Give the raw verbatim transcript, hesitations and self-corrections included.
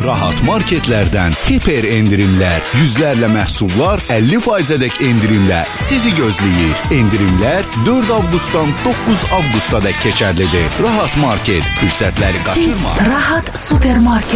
Rahat marketlərdən hiper endirimlər, yüzlərlə məhsullar əlli faizədək endirimlə sizi gözləyir. Endirimlər dörd avqustdan doqquz avqusta dək keçərlidir. Rahat market, fürsətləri qaçırma. Siz Rahat Supermarket